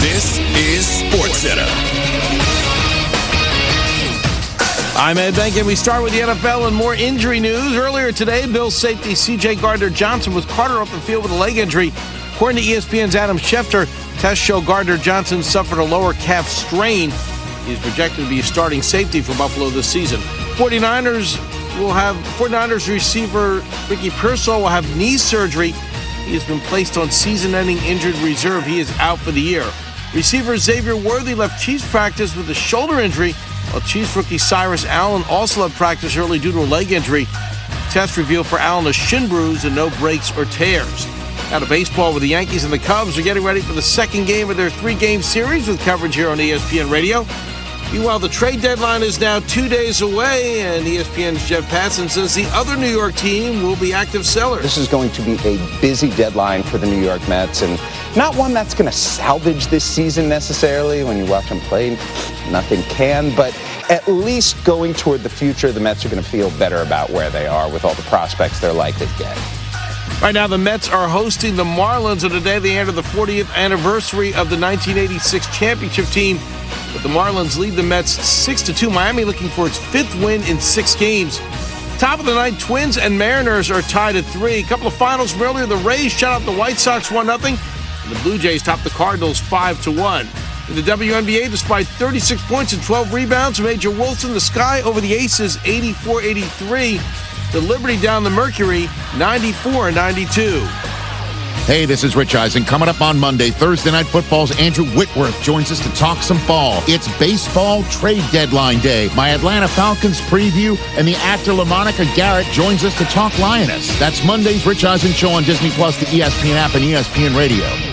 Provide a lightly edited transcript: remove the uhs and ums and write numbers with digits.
This is SportsCenter. I'm Ed Bank, and we start with the NFL and more injury news. Earlier today, Bills safety C.J. Gardner-Johnson was carted off the field with a leg injury. According to ESPN's Adam Schefter, tests show Gardner-Johnson suffered a lower calf strain. He's projected to be a starting safety for Buffalo this season. 49ers receiver Ricky Pearsall will have knee surgery. He has been placed on season-ending injured reserve. He is out for the year. Receiver Xavier Worthy left Chiefs practice with a shoulder injury, while Chiefs rookie Cyrus Allen also left practice early due to a leg injury. Test revealed for Allen a shin bruise and no breaks or tears. Now to baseball, with the Yankees and the Cubs are getting ready for the second game of their three-game series with coverage here on ESPN Radio. Meanwhile, the trade deadline is now 2 days away, and ESPN's Jeff Passan says the other New York team will be active sellers. This is going to be a busy deadline for the New York Mets, and not one that's going to salvage this season necessarily. When you watch them play, nothing can, but at least going toward the future, the Mets are going to feel better about where they are with all the prospects they're likely to get. Right now, the Mets are hosting the Marlins on the day they enter the 40th anniversary of the 1986 championship team. But the Marlins lead the Mets 6-2. Miami looking for its fifth win in 6 games. Top of the night, Twins and Mariners are tied at 3. A couple of finals from earlier, the Rays shut out the White Sox 1-0. And the Blue Jays topped the Cardinals 5-1. In the WNBA, despite 36 points and 12 rebounds from Major Wilson, the Sky over the Aces 84-83. The Liberty down the Mercury 94-92. Hey, this is Rich Eisen. Coming up on Monday, Thursday Night Football's Andrew Whitworth joins us to talk some ball. It's baseball trade deadline day. My Atlanta Falcons preview, and the actor LaMonica Garrett joins us to talk Lioness. That's Monday's Rich Eisen Show on Disney+, the ESPN app, and ESPN Radio.